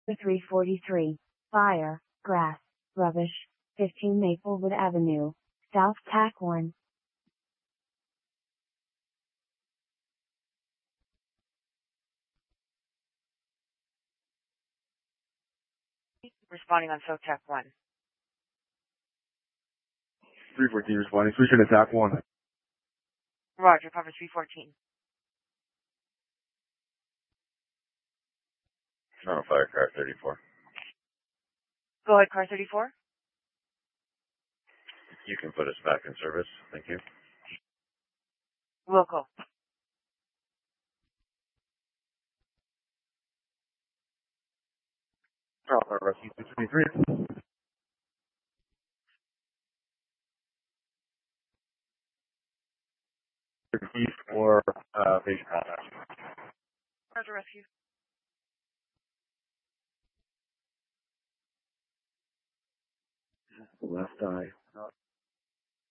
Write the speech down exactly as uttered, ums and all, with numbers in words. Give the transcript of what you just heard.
three forty-three. Fire, grass, rubbish, fifteen Maplewood Avenue, South Tack one. Responding on South Tack one. three fourteen responding. Switch to Tack one. Roger, cover three fourteen. Oh, fire car thirty-four. Go ahead, car thirty-four. You can put us back in service. Thank you. Will go. Alpha Rescue two twenty-three. For uh, patient contact. Roger, rescue. Left eye.